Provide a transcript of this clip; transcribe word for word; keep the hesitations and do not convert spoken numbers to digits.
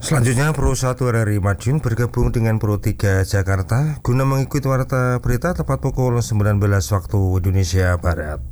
Selanjutnya Pro satu R R I Madiun bergabung dengan Pro tiga Jakarta guna mengikuti warta berita tepat pukul sembilan belas waktu Indonesia Barat.